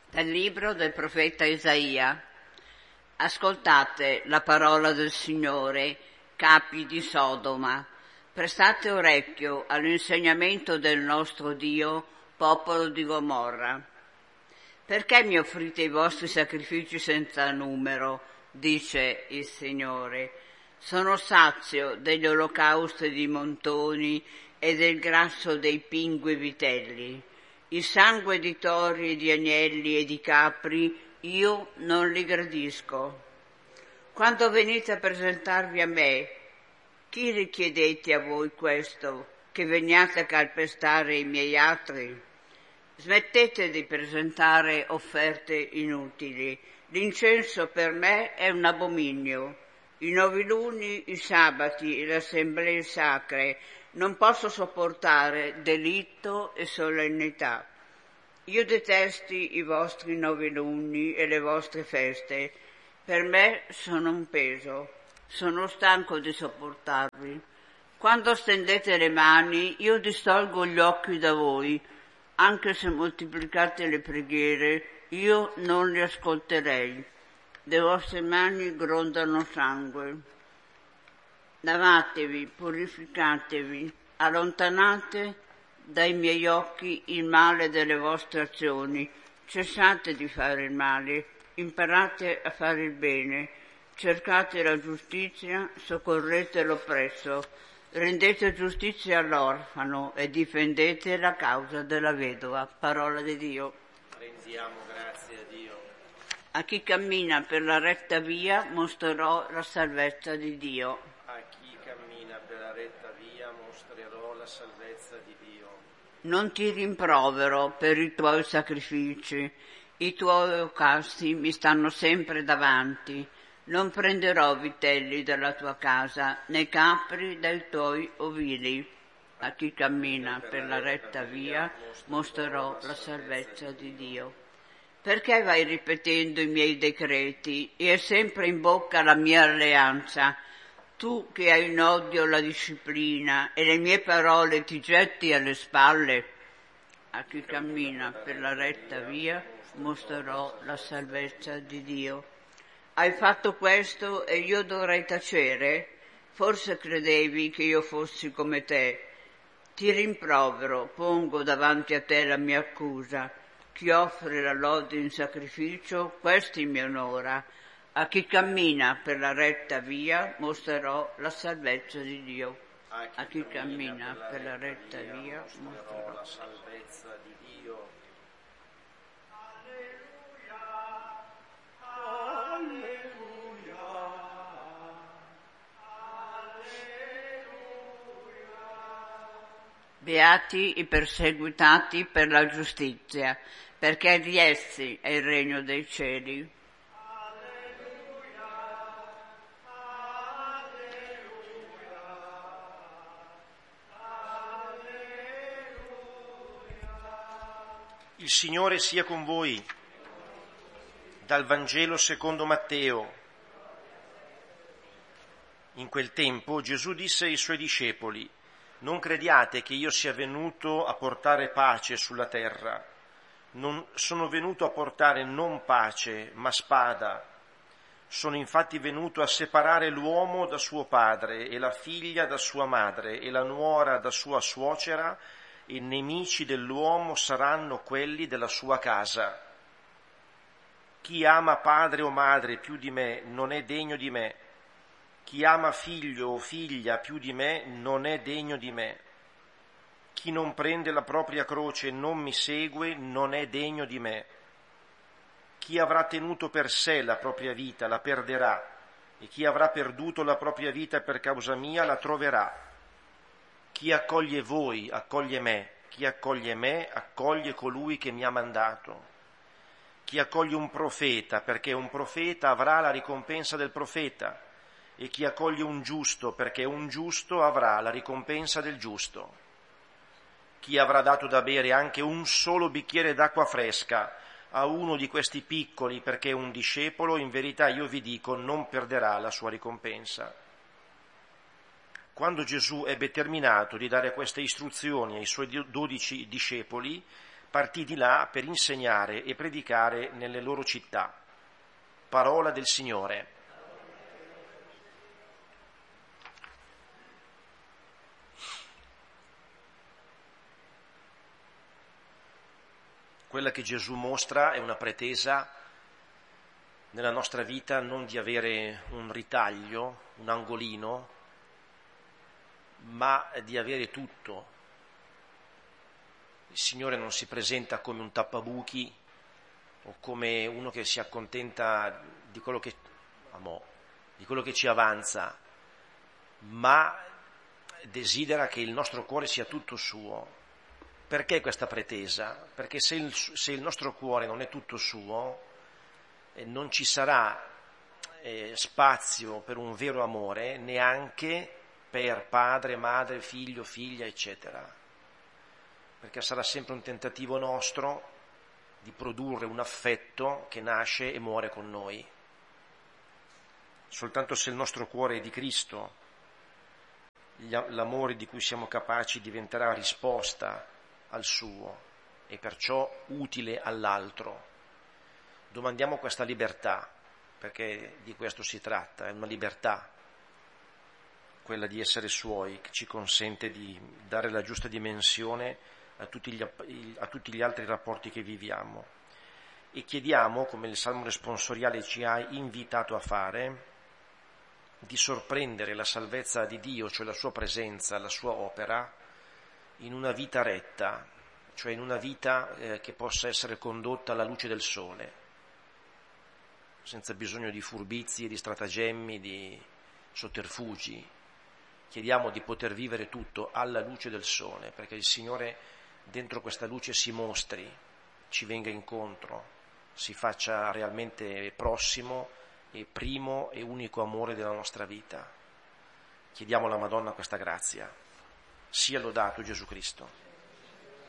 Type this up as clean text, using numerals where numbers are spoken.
Dal libro del profeta Isaia. Ascoltate la parola del Signore, capi di Sodoma. Prestate orecchio all'insegnamento del nostro Dio, popolo di Gomorra. Perché mi offrite i vostri sacrifici senza numero, dice il Signore. Sono sazio degli olocausti di montoni e del grasso dei pingui vitelli. Il sangue di tori, di agnelli e di capri io non li gradisco. Quando venite a presentarvi a me, chi richiedete a voi questo, che veniate a calpestare i miei atri? Smettete di presentare offerte inutili. L'incenso per me è un abominio. I noviluni, i sabati e le assemblee sacre non posso sopportare delitto e solennità. Io detesti i vostri noviluni e le vostre feste. Per me sono un peso. Sono stanco di sopportarvi. Quando stendete le mani, io distolgo gli occhi da voi. Anche se moltiplicate le preghiere, io non le ascolterei. Le vostre mani grondano sangue. Lavatevi, purificatevi, allontanate dai miei occhi il male delle vostre azioni. Cessate di fare il male, imparate a fare il bene, cercate la giustizia, soccorrete l'oppresso, rendete giustizia all'orfano e difendete la causa della vedova. Parola di Dio. Rendiamo grazie a Dio. A chi cammina per la retta via mostrerò la salvezza di Dio. A chi cammina per la retta via mostrerò la salvezza di Dio. Non ti rimprovero per i tuoi sacrifici, i tuoi olocausti mi stanno sempre davanti. Non prenderò vitelli dalla tua casa, né capri dai tuoi ovili. A chi cammina per la retta via mostrerò la salvezza di Dio. Perché vai ripetendo i miei decreti e è sempre in bocca la mia alleanza? Tu che hai in odio la disciplina e le mie parole ti getti alle spalle? A chi cammina per la retta via mostrerò la salvezza di Dio. Hai fatto questo e io dovrei tacere? Forse credevi che io fossi come te. Ti rimprovero, pongo davanti a te la mia accusa. Chi offre la lode in sacrificio, questi mi onora. A chi cammina per la retta via mostrerò la salvezza di Dio. A chi cammina per la retta via mostrerò la salvezza di Dio. Beati i perseguitati per la giustizia, perché di essi è il regno dei cieli. Il Signore sia con voi. Dal Vangelo secondo Matteo. In quel tempo Gesù disse ai suoi discepoli: non crediate che io sia venuto a portare pace sulla terra. Non sono venuto a portare non pace, ma spada. Sono infatti venuto a separare l'uomo da suo padre, e la figlia da sua madre, e la nuora da sua suocera, e i nemici dell'uomo saranno quelli della sua casa. Chi ama padre o madre più di me non è degno di me. Chi ama figlio o figlia più di me non è degno di me. Chi non prende la propria croce e non mi segue non è degno di me. Chi avrà tenuto per sé la propria vita la perderà, e chi avrà perduto la propria vita per causa mia la troverà. Chi accoglie voi accoglie me, chi accoglie me accoglie colui che mi ha mandato. Chi accoglie un profeta perché un profeta avrà la ricompensa del profeta, e chi accoglie un giusto perché un giusto avrà la ricompensa del giusto. Chi avrà dato da bere anche un solo bicchiere d'acqua fresca a uno di questi piccoli perché è un discepolo, in verità io vi dico, non perderà la sua ricompensa. Quando Gesù ebbe terminato di dare queste istruzioni ai suoi 12 discepoli, partì di là per insegnare e predicare nelle loro città. Parola del Signore. Quella che Gesù mostra è una pretesa nella nostra vita non di avere un ritaglio, un angolino, ma di avere tutto. Il Signore non si presenta come un tappabuchi o come uno che si accontenta di quello che ci avanza, ma desidera che il nostro cuore sia tutto suo. Perché questa pretesa? Perché se il nostro cuore non è tutto suo, non ci sarà spazio per un vero amore, neanche per padre, madre, figlio, figlia, eccetera. Perché sarà sempre un tentativo nostro di produrre un affetto che nasce e muore con noi. Soltanto se il nostro cuore è di Cristo, l'amore di cui siamo capaci diventerà risposta al suo e perciò utile all'altro. Domandiamo questa libertà, perché di questo si tratta, è una libertà, quella di essere suoi, che ci consente di dare la giusta dimensione a tutti gli altri rapporti che viviamo. E chiediamo, come il Salmo responsoriale ci ha invitato a fare, di sorprendere la salvezza di Dio, cioè la sua presenza, la sua opera, in una vita retta, cioè in una vita che possa essere condotta alla luce del sole, senza bisogno di furbizie, di stratagemmi, di sotterfugi. Chiediamo di poter vivere tutto alla luce del sole, perché il Signore dentro questa luce si mostri, ci venga incontro, si faccia realmente prossimo e primo e unico amore della nostra vita. Chiediamo alla Madonna questa grazia. Sia lodato Gesù Cristo.